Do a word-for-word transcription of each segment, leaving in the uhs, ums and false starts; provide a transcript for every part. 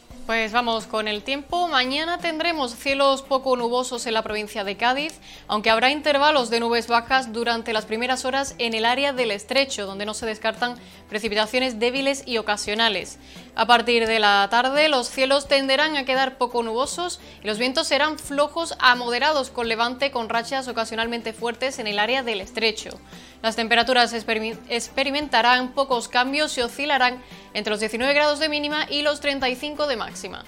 Pues vamos con el tiempo. Mañana tendremos cielos poco nubosos en la provincia de Cádiz, aunque habrá intervalos de nubes bajas durante las primeras horas en el área del Estrecho, donde no se descartan precipitaciones débiles y ocasionales. A partir de la tarde, los cielos tenderán a quedar poco nubosos y los vientos serán flojos a moderados con levante, con rachas ocasionalmente fuertes en el área del Estrecho. Las temperaturas experimentarán pocos cambios y oscilarán entre los diecinueve grados de mínima y los treinta y cinco de máxima.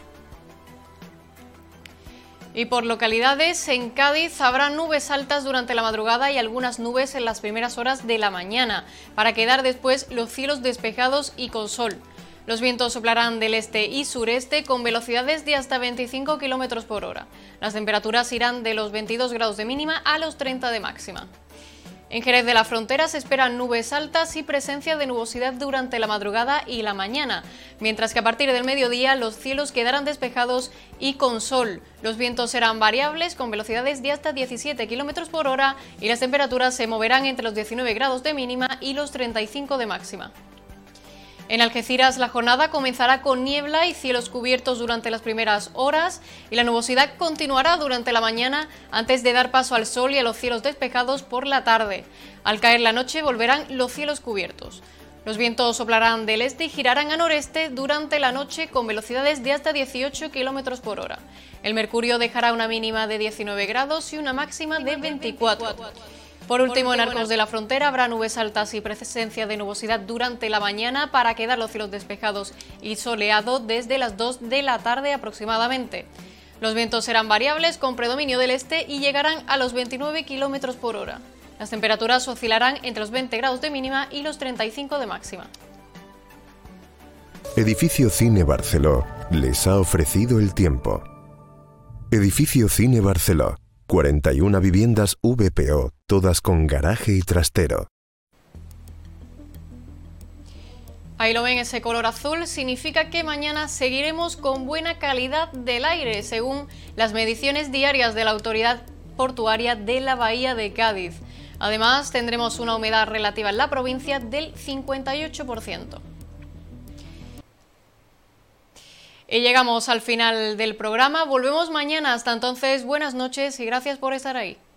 Y por localidades, en Cádiz habrá nubes altas durante la madrugada y algunas nubes en las primeras horas de la mañana, para quedar después los cielos despejados y con sol. Los vientos soplarán del este y sureste con velocidades de hasta veinticinco kilómetros por hora. Las temperaturas irán de los veintidós grados de mínima a los treinta de máxima. En Jerez de la Frontera se esperan nubes altas y presencia de nubosidad durante la madrugada y la mañana, mientras que a partir del mediodía los cielos quedarán despejados y con sol. Los vientos serán variables con velocidades de hasta diecisiete kilómetros por hora y las temperaturas se moverán entre los diecinueve grados de mínima y los treinta y cinco de máxima. En Algeciras la jornada comenzará con niebla y cielos cubiertos durante las primeras horas y la nubosidad continuará durante la mañana antes de dar paso al sol y a los cielos despejados por la tarde. Al caer la noche volverán los cielos cubiertos. Los vientos soplarán del este y girarán a noreste durante la noche con velocidades de hasta dieciocho kilómetros por hora. El mercurio dejará una mínima de diecinueve grados y una máxima de veinticuatro. Por último, en Arcos de la Frontera habrá nubes altas y presencia de nubosidad durante la mañana para quedar los cielos despejados y soleado desde las dos de la tarde aproximadamente. Los vientos serán variables con predominio del este y llegarán a los veintinueve kilómetros por hora. Las temperaturas oscilarán entre los veinte grados de mínima y los treinta y cinco de máxima. Edificio Cine Barceló les ha ofrecido el tiempo. Edificio Cine Barceló. cuarenta y una viviendas V P O, todas con garaje y trastero. Ahí lo ven, ese color azul significa que mañana seguiremos con buena calidad del aire, según las mediciones diarias de la Autoridad Portuaria de la Bahía de Cádiz. Además, tendremos una humedad relativa en la provincia del cincuenta y ocho por ciento. Y llegamos al final del programa. Volvemos mañana. Hasta entonces, buenas noches y gracias por estar ahí.